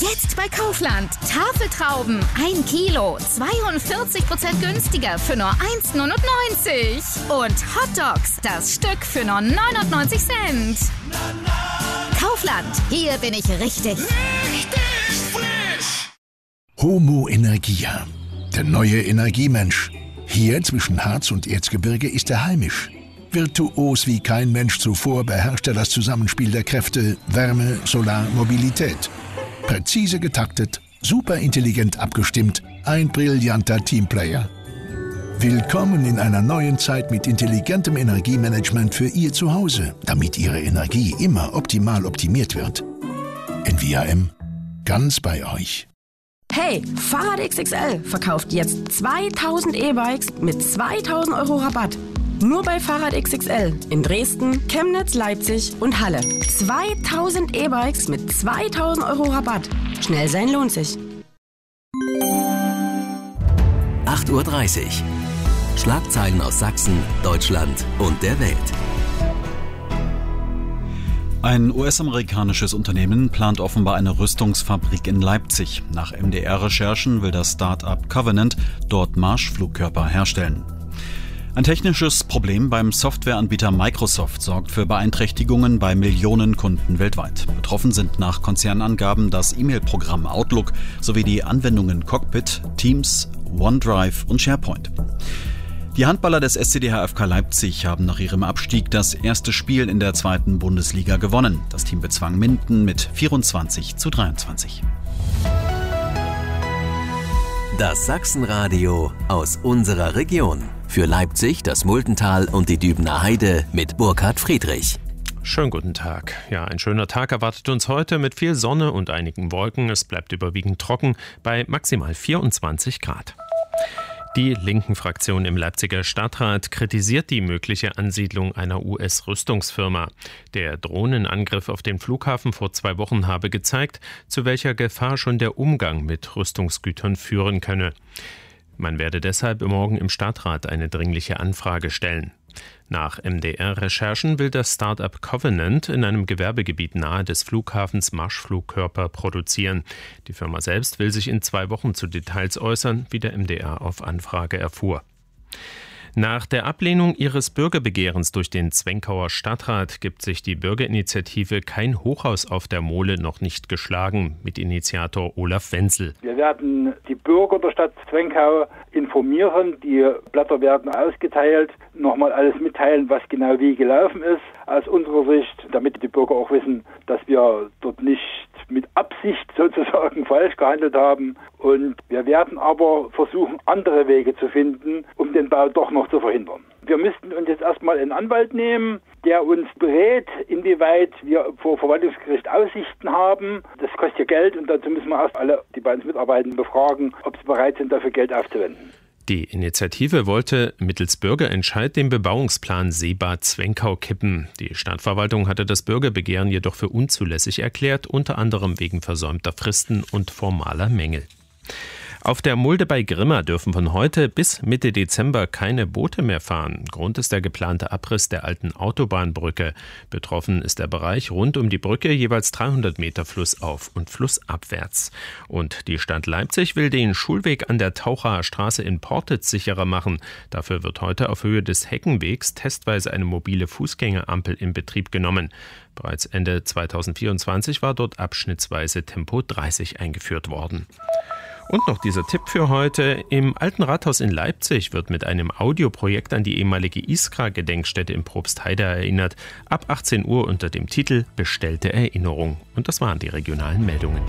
Jetzt bei Kaufland. Tafeltrauben 1 Kilo, 42% günstiger für nur 1,99. Und Hotdogs, das Stück für nur 99 Cent. Kaufland, hier bin ich richtig. Richtig frisch! Homo Energia, der neue Energiemensch. Hier zwischen Harz und Erzgebirge ist er heimisch. Virtuos wie kein Mensch zuvor beherrscht er das Zusammenspiel der Kräfte Wärme, Solar, Mobilität. Präzise getaktet, superintelligent abgestimmt, ein brillanter Teamplayer. Willkommen in einer neuen Zeit mit intelligentem Energiemanagement für Ihr Zuhause, damit Ihre Energie immer optimal optimiert wird. NVAM, ganz bei euch. Hey, Fahrrad XXL verkauft jetzt 2000 E-Bikes mit 2000 € Rabatt. Nur bei Fahrrad XXL in Dresden, Chemnitz, Leipzig und Halle. 2000 E-Bikes mit 2000 € Rabatt. Schnell sein lohnt sich. 8:30 Uhr. Schlagzeilen aus Sachsen, Deutschland und der Welt. Ein US-amerikanisches Unternehmen plant offenbar eine Rüstungsfabrik in Leipzig. Nach MDR-Recherchen will das Start-up Covenant dort Marschflugkörper herstellen. Ein technisches Problem beim Softwareanbieter Microsoft sorgt für Beeinträchtigungen bei Millionen Kunden weltweit. Betroffen sind nach Konzernangaben das E-Mail-Programm Outlook sowie die Anwendungen Cockpit, Teams, OneDrive und SharePoint. Die Handballer des SCD HFK Leipzig haben nach ihrem Abstieg das erste Spiel in der 2. Bundesliga gewonnen. Das Team bezwang Minden mit 24:23. Das Sachsenradio aus unserer Region. Für Leipzig, das Multental und die Dübener Heide mit Burkhard Friedrich. Schönen guten Tag. Ja, ein schöner Tag erwartet uns heute mit viel Sonne und einigen Wolken. Es bleibt überwiegend trocken bei maximal 24 Grad. Die linken Fraktion im Leipziger Stadtrat kritisiert die mögliche Ansiedlung einer US-Rüstungsfirma. Der Drohnenangriff auf den Flughafen vor 2 Wochen habe gezeigt, zu welcher Gefahr schon der Umgang mit Rüstungsgütern führen könne. Man werde deshalb morgen im Stadtrat eine dringliche Anfrage stellen. Nach MDR-Recherchen will das Start-up Covenant in einem Gewerbegebiet nahe des Flughafens Marschflugkörper produzieren. Die Firma selbst will sich in 2 Wochen zu Details äußern, wie der MDR auf Anfrage erfuhr. Nach der Ablehnung ihres Bürgerbegehrens durch den Zwenkauer Stadtrat gibt sich die Bürgerinitiative Kein Hochhaus auf der Mole noch nicht geschlagen, mit Initiator Olaf Wenzel. Wir werden die Bürger der Stadt Zwenkau informieren, die Blätter werden ausgeteilt, nochmal alles mitteilen, was genau wie gelaufen ist aus unserer Sicht, damit die Bürger auch wissen, dass wir dort nicht mit Absicht sozusagen falsch gehandelt haben. Und wir werden aber versuchen, andere Wege zu finden, um den Bau doch noch zu verhindern. Wir müssten uns jetzt erstmal einen Anwalt nehmen, der uns berät, inwieweit wir vor Verwaltungsgericht Aussichten haben. Das kostet ja Geld und dazu müssen wir erst alle, die bei uns mitarbeiten, befragen, ob sie bereit sind, dafür Geld aufzuwenden. Die Initiative wollte mittels Bürgerentscheid den Bebauungsplan Seebad Zwenkau kippen. Die Stadtverwaltung hatte das Bürgerbegehren jedoch für unzulässig erklärt, unter anderem wegen versäumter Fristen und formaler Mängel. Auf der Mulde bei Grimma dürfen von heute bis Mitte Dezember keine Boote mehr fahren. Grund ist der geplante Abriss der alten Autobahnbrücke. Betroffen ist der Bereich rund um die Brücke, jeweils 300 Meter flussauf- und flussabwärts. Und die Stadt Leipzig will den Schulweg an der Tauchaer Straße in Portitz sicherer machen. Dafür wird heute auf Höhe des Heckenwegs testweise eine mobile Fußgängerampel in Betrieb genommen. Bereits Ende 2024 war dort abschnittsweise Tempo 30 eingeführt worden. Und noch dieser Tipp für heute. Im Alten Rathaus in Leipzig wird mit einem Audioprojekt an die ehemalige Iskra-Gedenkstätte in Probstheida erinnert. Ab 18 Uhr unter dem Titel Bestellte Erinnerung. Und das waren die regionalen Meldungen.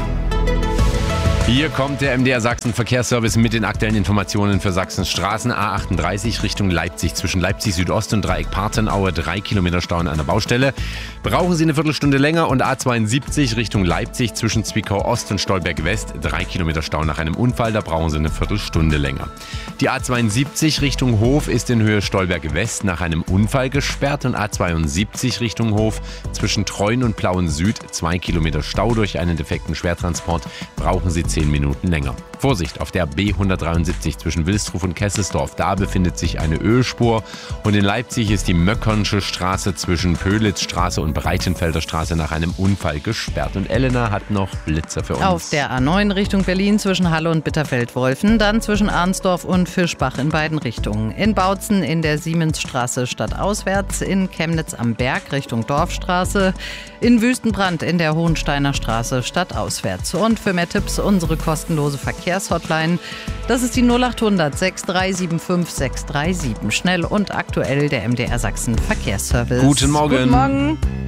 Hier kommt der MDR Sachsen Verkehrsservice mit den aktuellen Informationen für Sachsens Straßen. A38 Richtung Leipzig, zwischen Leipzig Südost und Dreieck Partenaue, 3 Kilometer Stau an einer Baustelle. Brauchen Sie eine Viertelstunde länger. Und A72 Richtung Leipzig, zwischen Zwickau Ost und Stolberg West, 3 Kilometer Stau nach einem Unfall. Da brauchen Sie eine Viertelstunde länger. Die A72 Richtung Hof ist in Höhe Stolberg West nach einem Unfall gesperrt. Und A72 Richtung Hof, zwischen Treuen und Plauen Süd, 2 Kilometer Stau durch einen defekten Schwertransport. Brauchen Sie 10 10 Minuten länger. Vorsicht, auf der B173 zwischen Wilsdruf und Kesselsdorf, da befindet sich eine Ölspur. Und in Leipzig ist die Möckernsche Straße zwischen Pölitzstraße und Breitenfelder Straße nach einem Unfall gesperrt. Und Elena hat noch Blitzer für uns. Auf der A9 Richtung Berlin zwischen Halle und Bitterfeld-Wolfen, dann zwischen Arnsdorf und Fischbach in beiden Richtungen. In Bautzen in der Siemensstraße stadtauswärts, in Chemnitz am Berg Richtung Dorfstraße, in Wüstenbrand in der Hohensteiner Straße stadtauswärts. Und für mehr Tipps unsere kostenlose Verkehrshotline. Das ist die 0800 6375 637. Schnell und aktuell der MDR Sachsen Verkehrsservice. Guten Morgen. Guten Morgen.